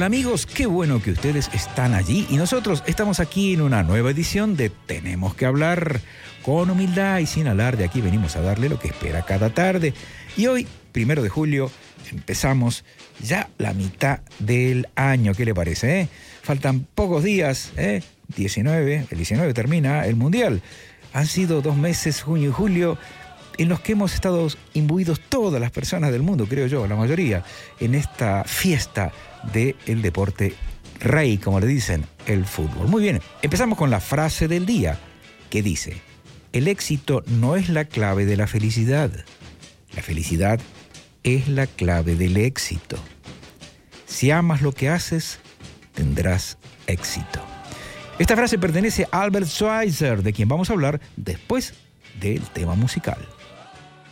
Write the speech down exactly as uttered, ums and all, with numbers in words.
Hola amigos, qué bueno que ustedes están allí y nosotros estamos aquí en una nueva edición de Tenemos que Hablar. Con humildad y sin alarde, aquí venimos a darle lo que espera cada tarde. Y hoy, primero de julio, empezamos ya la mitad del año. ¿Qué le parece? Eh? Faltan pocos días, ¿eh? diecinueve, el diecinueve termina el Mundial. Han sido dos meses, junio y julio, en los que hemos estado imbuidos todas las personas del mundo, creo yo, la mayoría, en esta fiesta del deporte rey, como le dicen, el fútbol. Muy bien, empezamos con la frase del día, que dice: el éxito no es la clave de la felicidad. La felicidad es la clave del éxito. Si amas lo que haces, tendrás éxito. Esta frase pertenece a Albert Schweitzer, de quien vamos a hablar después del tema musical.